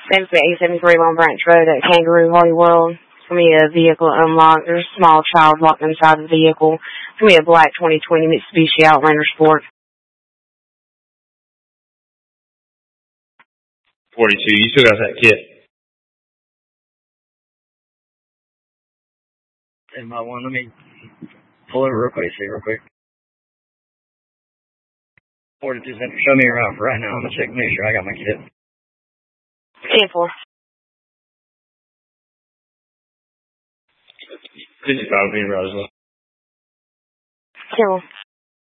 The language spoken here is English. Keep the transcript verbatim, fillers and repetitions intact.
That's the eight seventy-three Long Branch Road at Kangaroo Hardy World. It's going to be a vehicle unlocked. There's a small child locked inside the vehicle. It's going to be a black twenty twenty Mitsubishi Outlander Sport. forty-two, you still got that kit? And my one, let me pull it real quick, see real quick. forty-two, show me around for right now. I'm going to check, make sure I got my kit. ten four. fifty-five, Roswell. ten one.